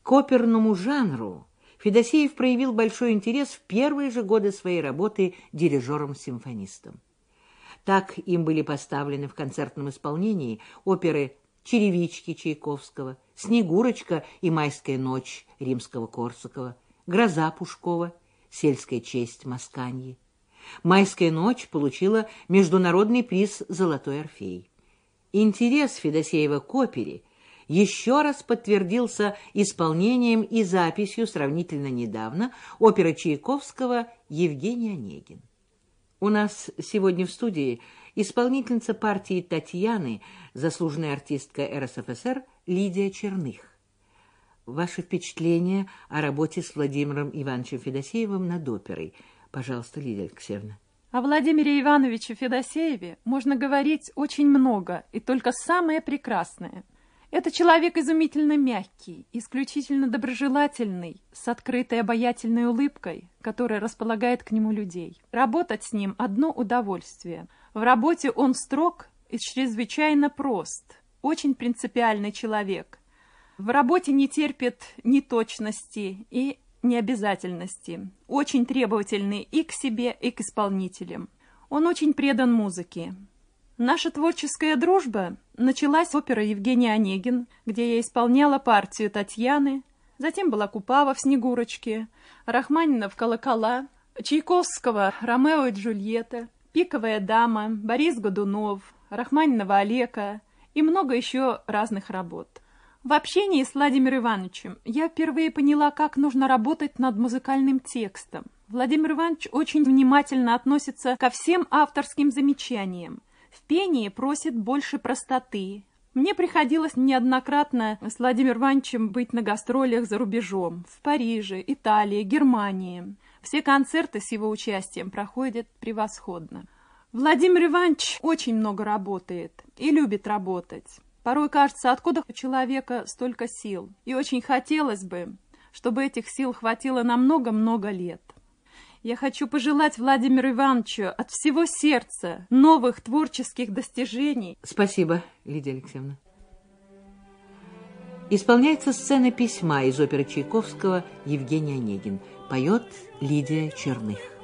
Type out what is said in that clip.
К оперному жанру Федосеев проявил большой интерес в первые же годы своей работы дирижером-симфонистом. Так им были поставлены в концертном исполнении оперы «Черевички» Чайковского, «Снегурочка» и «Майская ночь» Римского-Корсакова, «Гроза» Пушкова, «Сельская честь» Масканьи. «Майская ночь» получила международный приз «Золотой Орфей». Интерес Федосеева к опере еще раз подтвердился исполнением и записью сравнительно недавно оперы Чайковского «Евгений Онегин». У нас сегодня в студии исполнительница партии Татьяны, заслуженная артистка РСФСР Лидия Черных. Ваши впечатления о работе с Владимиром Ивановичем Федосеевым над оперой? Пожалуйста, Лидия Алексеевна. О Владимире Ивановиче Федосееве можно говорить очень много, и только самое прекрасное. Это человек изумительно мягкий, исключительно доброжелательный, с открытой обаятельной улыбкой, которая располагает к нему людей. Работать с ним одно удовольствие. В работе он строг и чрезвычайно прост, очень принципиальный человек. В работе не терпит неточности и необязательности, очень требовательный и к себе, и к исполнителям. Он очень предан музыке. Наша творческая дружба началась с оперы «Евгений Онегин», где я исполняла партию Татьяны, затем была Купава в «Снегурочке», Рахманинова в «Колокола», Чайковского «Ромео и Джульетта», «Пиковая дама», Борис Годунов, Рахманинова «Олека» и много еще разных работ. В общении с Владимиром Ивановичем я впервые поняла, как нужно работать над музыкальным текстом. Владимир Иванович очень внимательно относится ко всем авторским замечаниям. В пении просит больше простоты. Мне приходилось неоднократно с Владимиром Ивановичем быть на гастролях за рубежом, в Париже, Италии, Германии. Все концерты с его участием проходят превосходно. Владимир Иванович очень много работает и любит работать. Порой кажется, откуда у человека столько сил. И очень хотелось бы, чтобы этих сил хватило на много-много лет. Я хочу пожелать Владимиру Ивановичу от всего сердца новых творческих достижений. Спасибо, Лидия Алексеевна. Исполняется сцена письма из оперы Чайковского «Евгений Онегин». Поет Лидия Черных.